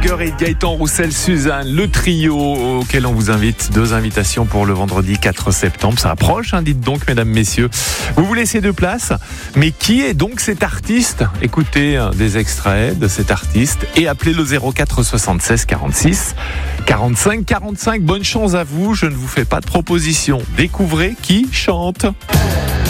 Jagger et Gaëtan Roussel-Suzanne, le trio auquel on vous invite. 2 invitations pour le vendredi 4 septembre. Ça approche, dites donc, mesdames, messieurs. Vous laissez 2 places. Mais qui est donc cet artiste ? Écoutez des extraits de cet artiste et appelez le 04 76 46 45 45. Bonne chance à vous. Je ne vous fais pas de proposition. Découvrez qui chante.